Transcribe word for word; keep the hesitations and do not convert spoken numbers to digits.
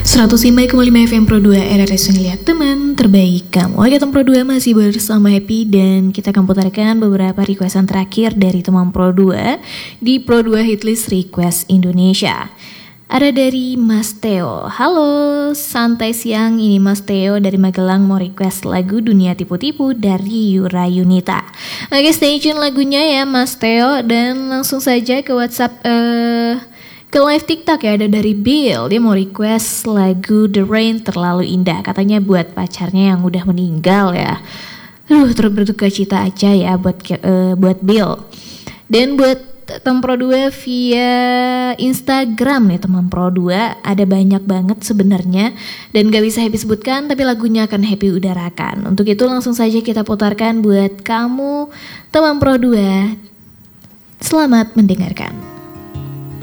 seratus lima koma lima F M Pro dua R R S Ngeliat Teman Terbaik Kamu. Oke, teman Pro dua masih bersama Happy dan kita akan putarkan beberapa requestan terakhir dari teman Pro dua di Pro dua Hitlist Request Indonesia. Ada dari Mas Theo. Halo, santai siang, ini Mas Theo dari Magelang mau request lagu Dunia Tipu-Tipu dari Yura Yunita. Oke, stay tune lagunya ya Mas Theo, dan langsung saja ke WhatsApp uh, ke live TikTok ya, ada dari Bill. Dia mau request lagu The Rain Terlalu Indah, katanya buat pacarnya yang udah meninggal ya. Aduh, terus berduka cita aja ya buat uh, buat Bill. Dan buat teman Pro dua via Instagram nih teman Pro dua, ada banyak banget sebenarnya dan gak bisa Happy sebutkan, tapi lagunya akan Happy udarakan. Untuk itu langsung saja kita putarkan buat kamu teman Pro dua. Selamat mendengarkan.